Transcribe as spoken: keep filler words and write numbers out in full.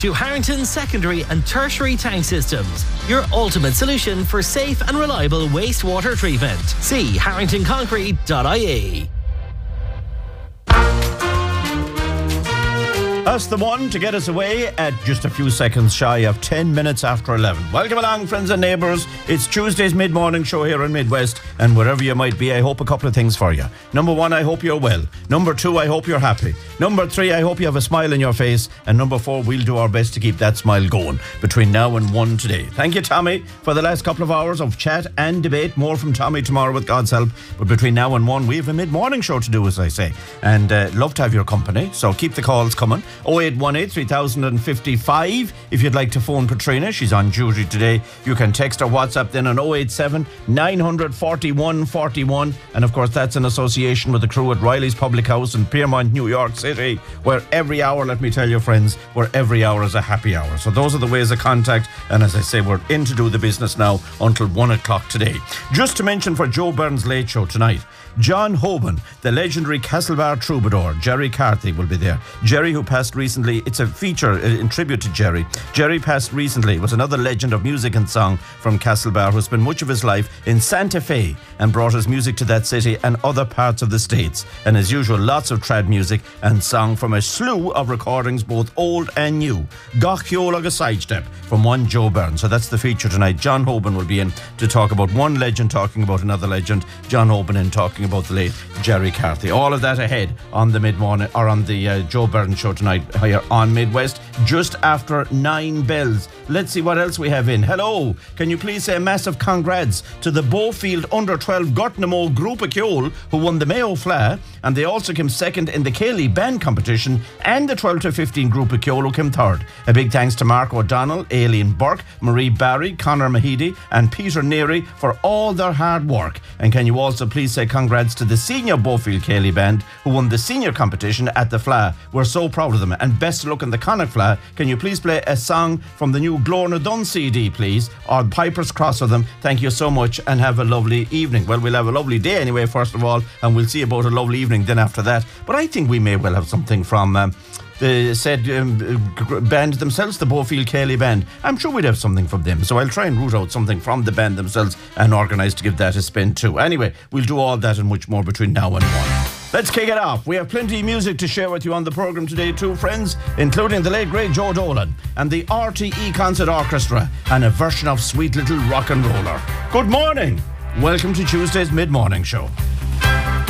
To Harrington Secondary and Tertiary Tank Systems, your ultimate solution for safe and reliable wastewater treatment. See harrington concrete dot I E. That's the one to get us away at just a few seconds shy of ten minutes after eleven. Welcome along, friends and neighbours. It's Tuesday's mid-morning show here in Midwest, and wherever you might be, I hope a couple of things for you. Number one, I hope you're well. Number two, I hope you're happy. Number three, I hope you have a smile on your face. And number four, we'll do our best to keep that smile going between now and one today. Thank you, Tommy, for the last couple of hours of chat and debate. More from Tommy tomorrow with God's help. But between now and one, we have a mid-morning show to do, as I say. And uh, love to have your company, so keep the calls coming. oh eight one eight, three thousand fifty-five. If you'd like to phone Patrina, she's on duty today. You can text or WhatsApp then on oh eight seven, nine four one, four one. And of course, that's in association with the crew at Riley's Public House in Piermont, New York City, where every hour, let me tell you, friends, where every hour is a happy hour. So those are the ways of contact. And as I say, we're in to do the business now until one o'clock today. Just to mention for Joe Byrne's Late Show tonight, John Hoban, the legendary Castlebar troubadour, Jerry Carthy will be there. Jerry, who passed recently, it's a feature in tribute to Jerry. Jerry passed recently, was another legend of music and song from Castlebar, who spent much of his life in Santa Fe and brought his music to that city and other parts of the States. And as usual, lots of trad music and song from a slew of recordings, both old and new. Gach Heol agus Sidestep from one Joe Byrne. So that's the feature tonight. John Hoban will be in to talk about one legend talking about another legend. John Hoban in talking about the late Jerry Carthy. All of that ahead on the mid-morning, or on the uh, Joe Byrne show tonight here on Midwest, just after nine bells. Let's see what else we have in. Hello, can you please say a massive congrats to the Beaufield under twelve Gortnamo Group of Keol, who won the Mayo Fla, and they also came second in the Cayley Band competition, and the twelve to fifteen Group of Keol, who came third. A big thanks to Mark O'Donnell, Aileen Burke, Marie Barry, Conor Mahidi and Peter Neary for all their hard work. And can you also please say congrats to the senior Beaufield Cayley Band, who won the senior competition at the Fla. We're so proud of them, and best of luck in the Connacht Fla. Can you please play a song from the new Glorna Dunn C D, please, or Piper's Cross of them? Thank you so much, and have a lovely evening. Well, we'll have a lovely day anyway, first of all, and we'll see about a lovely evening then after that. But I think we may well have something from um, the said um, band themselves, the Beaufield Cayley Band. I'm sure we'd have something from them, so I'll try and root out something from the band themselves and organise to give that a spin too. Anyway, we'll do all that and much more between now and one. Let's kick it off. We have plenty of music to share with you on the programme today too, friends, including the late great Joe Dolan and the R T E Concert Orchestra and a version of Sweet Little Rock and Roller. Good morning. Welcome to Tuesday's Mid-Morning Show.